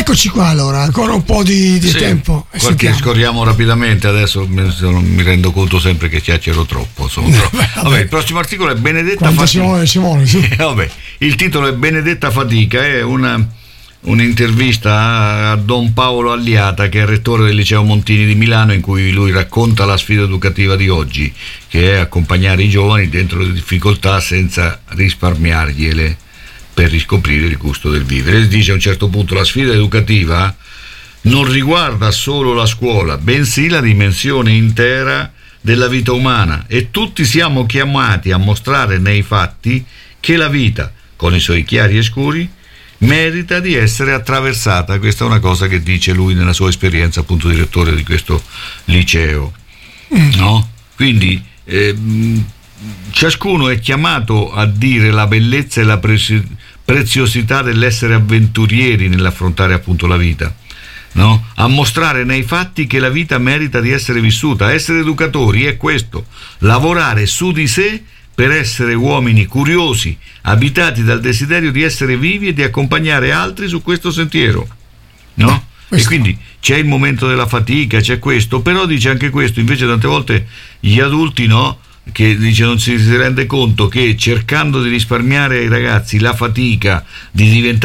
Eccoci qua allora, ancora un po' di tempo. Qualche scorriamo rapidamente, adesso mi rendo conto sempre che chiacchiero troppo. Vabbè, il prossimo articolo è Benedetta Fatica. Simone, sì. Vabbè, il titolo è Benedetta Fatica, è un'intervista a Don Paolo Alliata, che è rettore del Liceo Montini di Milano, in cui lui racconta la sfida educativa di oggi, che è accompagnare i giovani dentro le difficoltà senza risparmiargliele per riscoprire il gusto del vivere. Dice a un certo punto: la sfida educativa non riguarda solo la scuola, bensì la dimensione intera della vita umana, e tutti siamo chiamati a mostrare nei fatti che la vita, con i suoi chiari e scuri, merita di essere attraversata. Questa è una cosa che dice lui nella sua esperienza, appunto, direttore di questo liceo, no? Quindi ciascuno è chiamato a dire la bellezza e la preziosità dell'essere avventurieri nell'affrontare appunto la vita, no? A mostrare nei fatti che la vita merita di essere vissuta. Essere educatori è questo: lavorare su di sé per essere uomini curiosi, abitati dal desiderio di essere vivi e di accompagnare altri su questo sentiero, no? E quindi c'è il momento della fatica, c'è questo, però dice anche questo, invece tante volte gli adulti, no, che dice non si rende conto che cercando di risparmiare ai ragazzi la fatica di diventare